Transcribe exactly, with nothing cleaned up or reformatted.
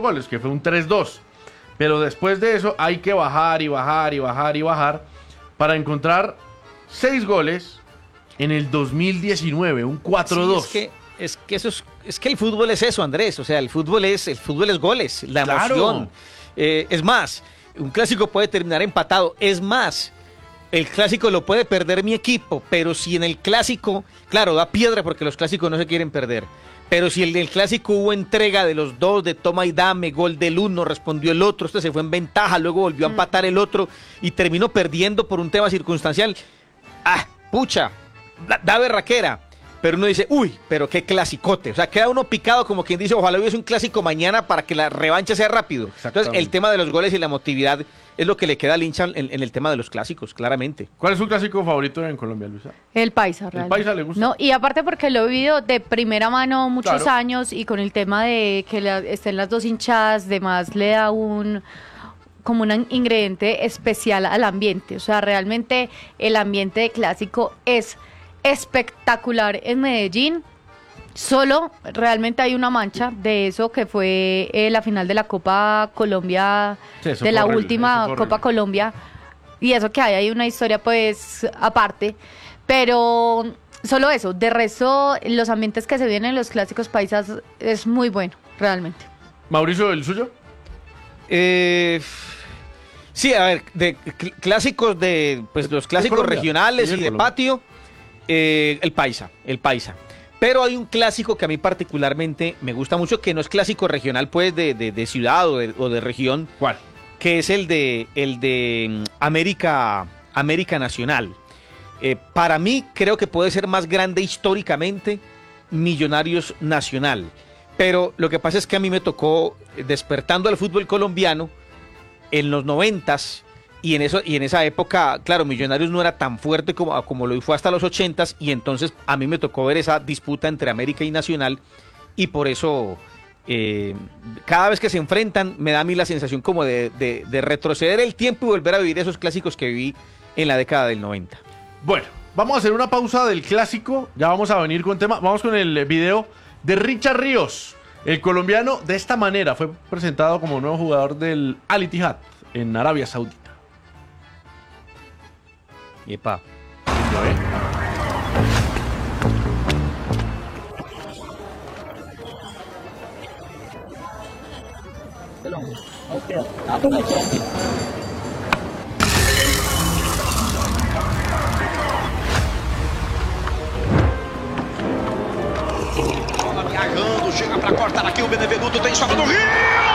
goles, que fue un tres dos. Pero después de eso hay que bajar y bajar y bajar y bajar para encontrar seis goles en el dos mil diecinueve, un cuatro dos. Sí, es que, es que eso es, es que el fútbol es eso, Andrés. O sea, el fútbol es, el fútbol es goles, la Claro. emoción. Eh, es más, un clásico puede terminar empatado. Es más, el clásico lo puede perder mi equipo, pero si en el clásico, claro, da piedra porque los clásicos no se quieren perder. Pero si en el clásico hubo entrega de los dos, de toma y dame, gol del uno, respondió el otro, este se fue en ventaja, luego volvió a empatar el otro y terminó perdiendo por un tema circunstancial. Ah, pucha, da, da berraquera. Pero uno dice, uy, pero qué clasicote. O sea, queda uno picado como quien dice, ojalá hubiese un clásico mañana para que la revancha sea rápido. Entonces, el tema de los goles y la emotividad es lo que le queda al hincha en, en el tema de los clásicos, claramente. ¿Cuál es su clásico favorito en Colombia, Luisa? El Paisa, ¿El realmente. Paisa le gusta? No, y aparte porque lo he vivido de primera mano muchos Claro. años y con el tema de que la- estén las dos hinchadas, demás le da un como un ingrediente especial al ambiente. O sea, realmente el ambiente de clásico es espectacular en Medellín. Solo realmente hay una mancha de eso que fue eh, la final de la Copa Colombia, Sí, eso de fue la horrible, última eso fue horrible. Copa Colombia. Y eso que hay, hay una historia pues aparte. Pero solo eso, de resto los ambientes que se vienen en los clásicos paisas es muy bueno, realmente. Mauricio, ¿el suyo? Eh, sí, a ver, de cl- clásicos de, pues los clásicos Colombia. regionales Sí, y de de Colombia. patio, eh, el Paisa, el Paisa. Pero hay un clásico que a mí particularmente me gusta mucho, que no es clásico regional, pues, de, de, de ciudad o de, o de región, ¿Cuál? que es el de, el de mm, América, América Nacional. Eh, para mí, creo que puede ser más grande históricamente Millonarios Nacional. Pero lo que pasa es que a mí me tocó, eh, despertando al fútbol colombiano, en los noventas, y en eso y en esa época, claro, Millonarios no era tan fuerte como, como lo fue hasta los ochentas, y entonces a mí me tocó ver esa disputa entre América y Nacional, y por eso eh, cada vez que se enfrentan me da a mí la sensación como de, de, de retroceder el tiempo y volver a vivir esos clásicos que viví en la década del noventa. Bueno, vamos a hacer una pausa del clásico. Ya vamos a venir con tema. Vamos con el video de Richard Ríos. El colombiano de esta manera fue presentado como nuevo jugador del Al Ittihad en Arabia Saudita. Yepa. Lo, ¿eh? Bola viajando, chega pra cortar aqui o Benevenuto, tem sobe do Rio!